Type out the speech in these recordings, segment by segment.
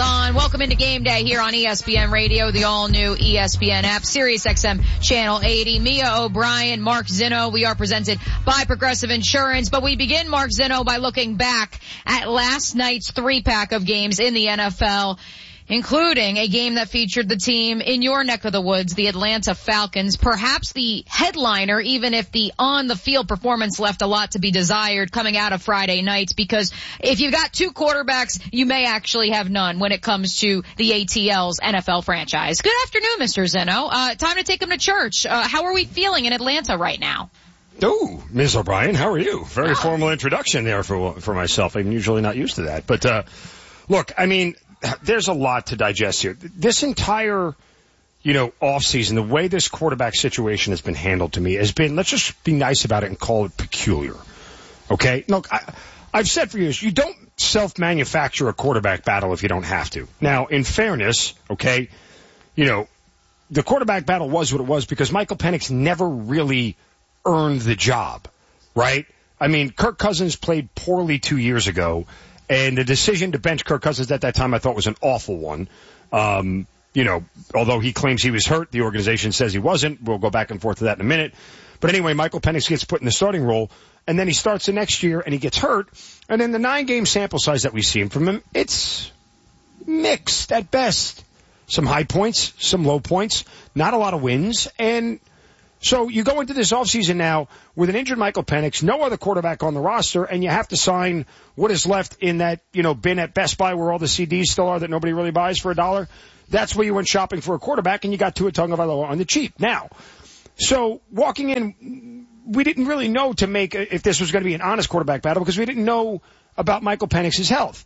on. Welcome into Game Day here on ESPN Radio, the all-new ESPN app, Sirius XM Channel 80. Mia O'Brien, Mark Zinno. We are presented by Progressive Insurance, but we begin, Mark Zinno, by looking back at last night's three-pack of games in the NFL, including a game that featured the team in your neck of the woods, the Atlanta Falcons, perhaps the headliner, even if the on-the-field performance left a lot to be desired coming out of Friday night, because if you've got two quarterbacks, you may actually have none when it comes to the ATL's NFL franchise. Good afternoon, Mr. Zinno. Time to take him to church. How are we feeling in Atlanta right now? Oh, Ms. O'Brien, how are you? Very formal introduction there for myself. I'm usually not used to that. But, look, I mean, there's a lot to digest here. This entire, offseason, the way this quarterback situation has been handled to me has been, let's just be nice about it and call it peculiar. Okay? Look, I've said for years, you don't self-manufacture a quarterback battle if you don't have to. Now, in fairness, okay, the quarterback battle was what it was because Michael Penix never really earned the job, right? I mean, Kirk Cousins played poorly 2 years ago. And the decision to bench Kirk Cousins at that time I thought was an awful one. Although he claims he was hurt, the organization says he wasn't. We'll go back and forth to that in a minute. But anyway, Michael Penix gets put in the starting role, and then he starts the next year and he gets hurt. And then the 9-game sample size that we've seen from him, it's mixed at best. Some high points, some low points, not a lot of wins, and so you go into this offseason now with an injured Michael Penix, no other quarterback on the roster, and you have to sign what is left in that, bin at Best Buy where all the CDs still are that nobody really buys for $1. That's where you went shopping for a quarterback, and you got Tua Tagovailoa on the cheap. Now, so walking in, we didn't really know to make if this was going to be an honest quarterback battle because we didn't know about Michael Penix's health.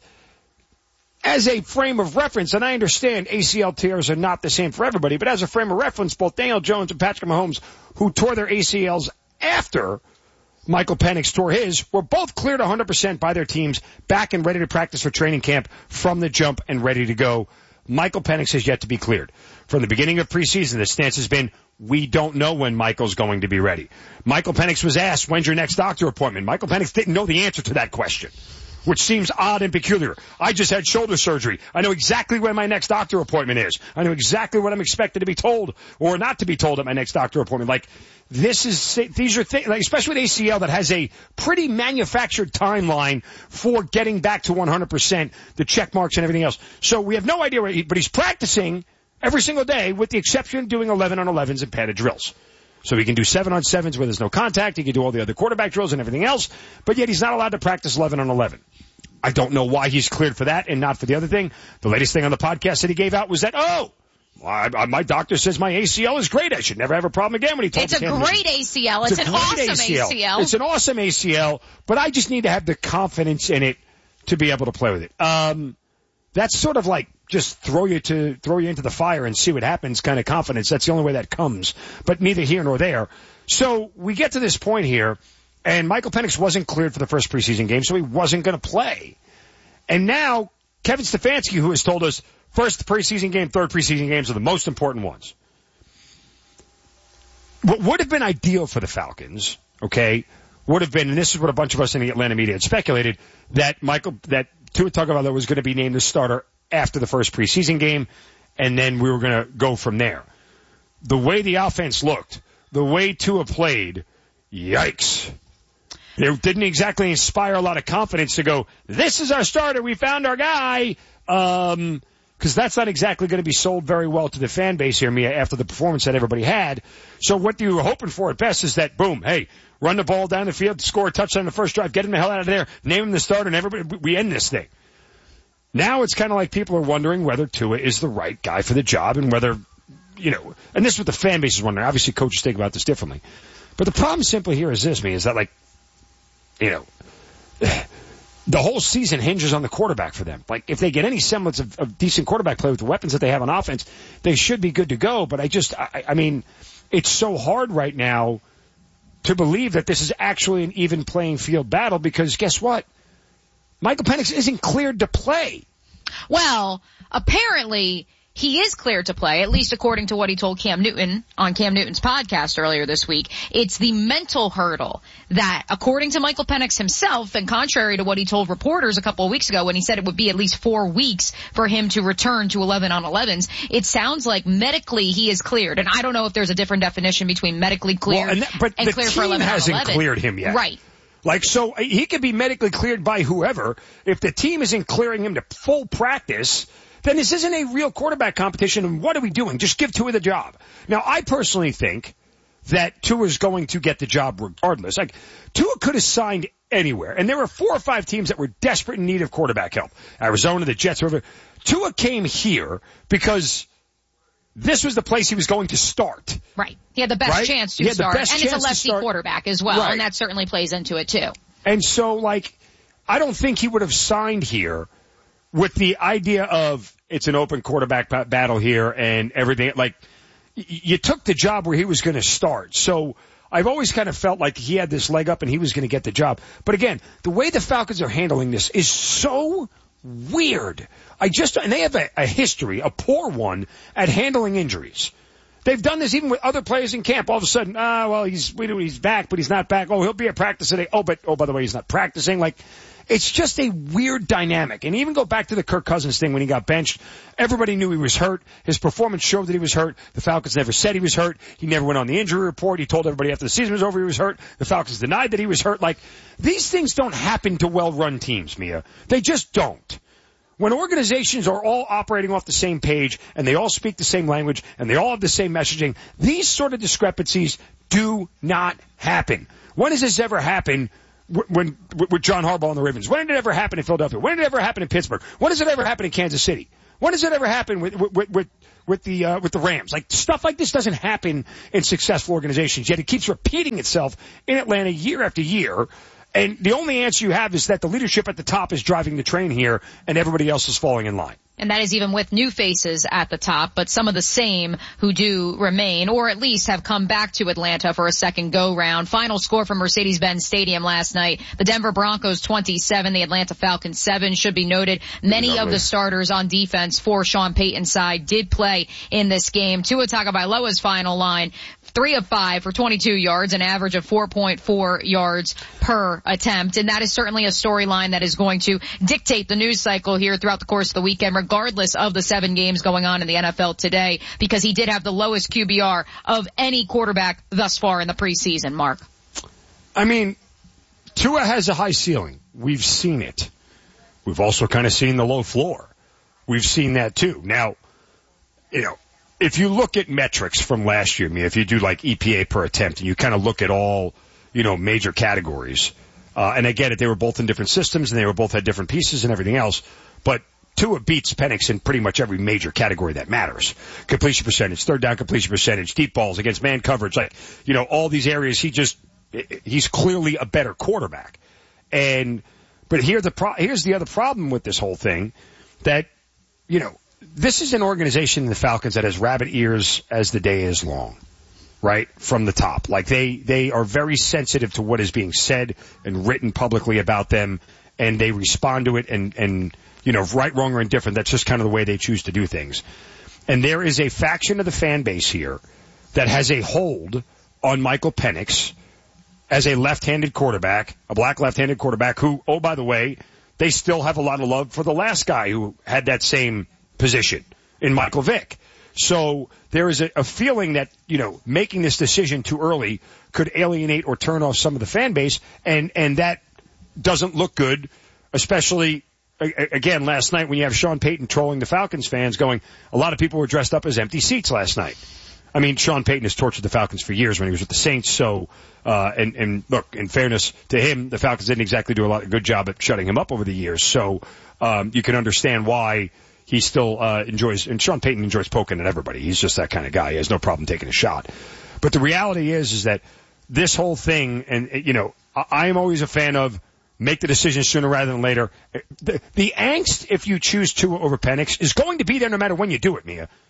As a frame of reference, and I understand ACL tears are not the same for everybody, but as a frame of reference, both Daniel Jones and Patrick Mahomes, who tore their ACLs after Michael Penix tore his, were both cleared 100% by their teams, back and ready to practice for training camp from the jump and ready to go. Michael Penix has yet to be cleared. From the beginning of preseason, the stance has been, we don't know when Michael's going to be ready. Michael Penix was asked, when's your next doctor appointment? Michael Penix didn't know the answer to that question, which seems odd and peculiar. I just had shoulder surgery. I know exactly when my next doctor appointment is. I know exactly what I'm expected to be told or not to be told at my next doctor appointment. Like, these are things, like, especially with ACL that has a pretty manufactured timeline for getting back to 100%, the check marks and everything else. So we have no idea where but he's practicing every single day with the exception of doing 11-on-11s and padded drills. So he can do 7-on-7s where there's no contact. He can do all the other quarterback drills and everything else. But yet he's not allowed to practice 11-on-11. I don't know why he's cleared for that and not for the other thing. The latest thing on the podcast that he gave out was that, my doctor says my ACL is great. I should never have a problem again when he told me. It's a great ACL. It's an awesome ACL. It's an awesome ACL, but I just need to have the confidence in it to be able to play with it. That's sort of like just throw you into the fire and see what happens kind of confidence. That's the only way that comes, but neither here nor there. So we get to this point here, and Michael Penix wasn't cleared for the first preseason game, so he wasn't going to play. And now Kevin Stefanski, who has told us first preseason game, third preseason games are the most important ones. What would have been ideal for the Falcons, okay, would have been, and this is what a bunch of us in the Atlanta media had speculated, that Tua Tagovailoa was going to be named the starter after the first preseason game, and then we were going to go from there. The way the offense looked, the way Tua played, yikes. It didn't exactly inspire a lot of confidence to go, this is our starter, we found our guy, because that's not exactly going to be sold very well to the fan base here, Mia, after the performance that everybody had. So what you were hoping for at best is that, boom, hey, run the ball down the field, score a touchdown in the first drive, get him the hell out of there, name him the starter, and everybody, we end this thing. Now it's kind of like people are wondering whether Tua is the right guy for the job and whether, and this is what the fan base is wondering. Obviously, coaches think about this differently. But the problem simply here is this, me, is that, the whole season hinges on the quarterback for them. Like, if they get any semblance of decent quarterback play with the weapons that they have on offense, they should be good to go. But I mean, it's so hard right now to believe that this is actually an even playing field battle because guess what? Michael Penix isn't cleared to play. Well, apparently he is cleared to play, at least according to what he told Cam Newton on Cam Newton's podcast earlier this week. It's the mental hurdle that, according to Michael Penix himself, and contrary to what he told reporters a couple of weeks ago when he said it would be at least 4 weeks for him to return to 11 on 11s, it sounds like medically he is cleared. And I don't know if there's a different definition between medically cleared and cleared for 11 on 11. But the team hasn't cleared him yet. Right. Like, so he could be medically cleared by whoever. If the team isn't clearing him to full practice, then this isn't a real quarterback competition, and what are we doing? Just give Tua the job. Now, I personally think that Tua's going to get the job regardless. Like, Tua could have signed anywhere, and there were 4 or 5 teams that were desperate in need of quarterback help. Arizona, the Jets, whatever. Tua came here because this was the place he was going to start. Right. He had the best chance to start, and it's a lefty quarterback as well, right. And that certainly plays into it too. And so, like, I don't think he would have signed here with the idea of it's an open quarterback battle here and everything. Like, you took the job where he was going to start. So I've always kind of felt like he had this leg up and he was going to get the job. But again, the way the Falcons are handling this is so weird. And they have a history, a poor one, at handling injuries. They've done this even with other players in camp. All of a sudden, he's back, but he's not back. Oh, he'll be at practice today. Oh, by the way, he's not practicing. Like, it's just a weird dynamic. And even go back to the Kirk Cousins thing when he got benched. Everybody knew he was hurt. His performance showed that he was hurt. The Falcons never said he was hurt. He never went on the injury report. He told everybody after the season was over he was hurt. The Falcons denied that he was hurt. Like, these things don't happen to well-run teams, Mia. They just don't. When organizations are all operating off the same page and they all speak the same language and they all have the same messaging, these sort of discrepancies do not happen. When has this ever happened with John Harbaugh and the Ravens? When did it ever happen in Philadelphia? When did it ever happen in Pittsburgh? When does it ever happen in Kansas City? When does it ever happen with the Rams? Like, stuff like this doesn't happen in successful organizations, yet it keeps repeating itself in Atlanta year after year. And the only answer you have is that the leadership at the top is driving the train here and everybody else is falling in line. And that is even with new faces at the top, but some of the same who do remain, or at least have come back to Atlanta for a second go-round. Final score from Mercedes-Benz Stadium last night: the Denver Broncos 27, the Atlanta Falcons 7. Should be noted, many of the starters on defense for Sean Payton's side did play in this game. Tua Tagovailoa's final line: 3 of 5 for 22 yards, an average of 4.4 yards per attempt. And that is certainly a storyline that is going to dictate the news cycle here throughout the course of the weekend, regardless of the 7 games going on in the NFL today, because he did have the lowest QBR of any quarterback thus far in the preseason, Mark. I mean, Tua has a high ceiling. We've seen it. We've also kind of seen the low floor. We've seen that too. Now, if you look at metrics from last year, if you do like EPA per attempt and you kind of look at all, major categories, and I get it, they were both in different systems and they were both had different pieces and everything else, but Tua beats Penix in pretty much every major category that matters. Completion percentage, third down completion percentage, deep balls against man coverage, all these areas, he's clearly a better quarterback. But here's the other problem with this whole thing, that, this is an organization in the Falcons that has rabbit ears as the day is long, right? From the top. Like, they are very sensitive to what is being said and written publicly about them, and they respond to it and right, wrong, or indifferent. That's just kind of the way they choose to do things. And there is a faction of the fan base here that has a hold on Michael Penix as a left-handed quarterback, a black left-handed quarterback who, oh, by the way, they still have a lot of love for the last guy who had that same position in Michael Vick. So there is a feeling that, making this decision too early could alienate or turn off some of the fan base, and that doesn't look good, especially, again, last night when you have Sean Payton trolling the Falcons fans going, a lot of people were dressed up as empty seats last night. I mean, Sean Payton has tortured the Falcons for years when he was with the Saints, so, and look, in fairness to him, the Falcons didn't exactly do a good job at shutting him up over the years, so, you can understand why he still, enjoys, and Sean Payton enjoys poking at everybody. He's just that kind of guy. He has no problem taking a shot. But the reality is that this whole thing, and, I am always a fan of make the decision sooner rather than later. The angst, if you choose Tua over Penix, is going to be there no matter when you do it, Mia.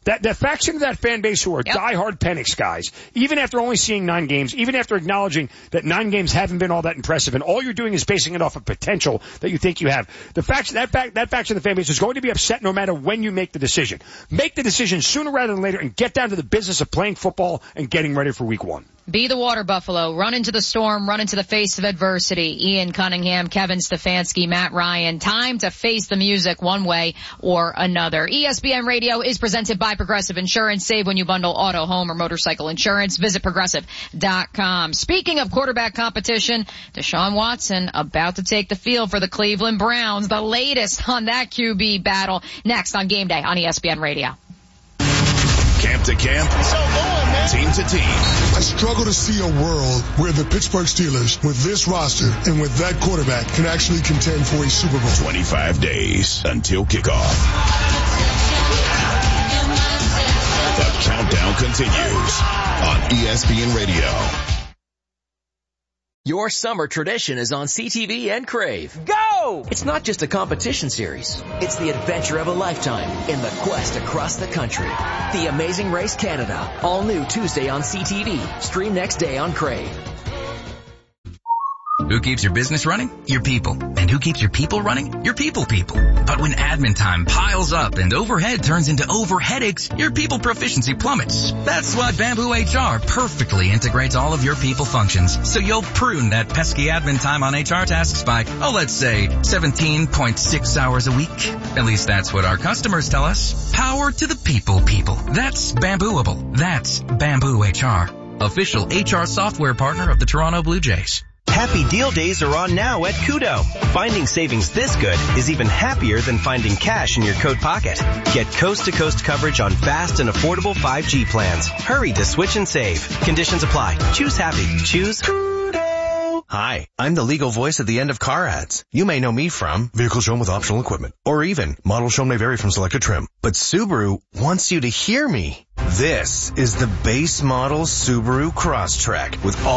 That faction of that fan base who are diehard Penix guys, even after only seeing 9 games, even after acknowledging that 9 games haven't been all that impressive, and all you're doing is basing it off of potential that you think you have. That faction of the fan base is going to be upset no matter when you make the decision. Make the decision sooner rather than later and get down to the business of playing football and getting ready for week 1. Be the water buffalo. Run into the storm. Run into the face of adversity. Ian Cunningham, Kevin Stefanski, Matt Ryan. Time to face the music one way or another. ESPN Radio is presented by Progressive Insurance. Save when you bundle auto, home, or motorcycle insurance. Visit Progressive.com. Speaking of quarterback competition, Deshaun Watson about to take the field for the Cleveland Browns. The latest on that QB battle next on Game Day on ESPN Radio. Camp to camp, team to team. I struggle to see a world where the Pittsburgh Steelers, with this roster and with that quarterback, can actually contend for a Super Bowl. 25 days until kickoff. The countdown continues on ESPN Radio. Your summer tradition is on CTV and Crave. Go! It's not just a competition series. It's the adventure of a lifetime in the quest across the country. The Amazing Race Canada. All new Tuesday on CTV. Stream next day on Crave. Who keeps your business running? Your people. And who keeps your people running? Your people. But when admin time piles up and overhead turns into overheadaches, your people proficiency plummets. That's why Bamboo HR perfectly integrates all of your people functions. So you'll prune that pesky admin time on HR tasks by, let's say 17.6 hours a week. At least that's what our customers tell us. Power to the people. That's Bambooable. That's Bamboo HR. Official HR software partner of the Toronto Blue Jays. Happy deal days are on now at Kudo. Finding savings this good is even happier than finding cash in your coat pocket. Get coast-to-coast coverage on fast and affordable 5G plans. Hurry to switch and save. Conditions apply. Choose happy. Choose Kudo. Hi, I'm the legal voice at the end of car ads. You may know me from vehicle shown with optional equipment, or even model shown may vary from selected trim. But Subaru wants you to hear me. This is the base model Subaru Crosstrek with all